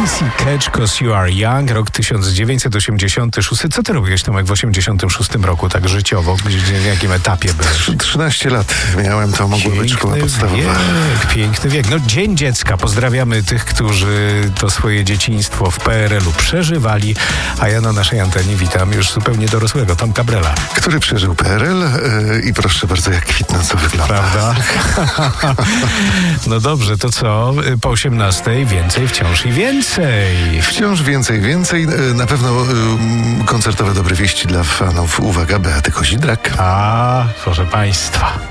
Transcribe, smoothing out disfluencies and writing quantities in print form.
CC Catch 'Cause You Are Young, rok 1986. Co ty robiłeś, Tomek, w 86 roku, tak życiowo? W jakim etapie byłeś? 13 lat miałem, to mogło być szkoła podstawowa. Piękny wiek. No, Dzień Dziecka. Pozdrawiamy tych, którzy to swoje dzieciństwo w PRL-u przeżywali, a ja na naszej antenie witam już zupełnie dorosłego Tomka Brela. Który przeżył PRL i proszę bardzo, jak kwitnąco wygląda. Prawda? No dobrze, to co? Po 18 więcej, wciąż i więcej. Wciąż więcej. Na pewno koncertowe dobre wieści dla fanów. Uwaga, Beaty Kozidrak. Proszę państwa.